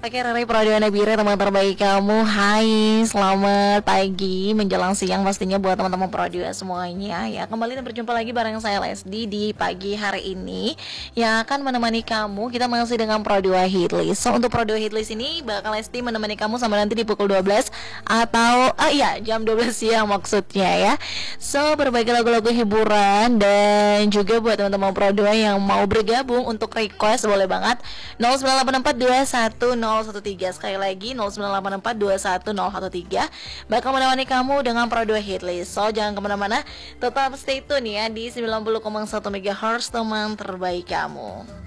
Oke, Rere Pradana Nabire, teman terbaik kamu. Hai, selamat pagi menjelang siang pastinya buat teman-teman Produa semuanya ya. Kembali dan berjumpa lagi bareng saya Lesdi di pagi hari ini yang akan menemani kamu. Kita masih dengan Produa Hitlist. So, untuk Produa Hitlist ini bakal Lesdi menemani kamu sampai nanti di pukul 12 atau jam 12 siang maksudnya ya. So, berbagai lagu-lagu hiburan dan juga buat teman-teman Produa yang mau bergabung untuk request boleh banget 098421 013. Sekali lagi 098421 013 bakal menemani kamu dengan Produa Hitlist. So jangan kemana-mana, tetap stay tune ya di 90,1 MHz teman terbaik kamu.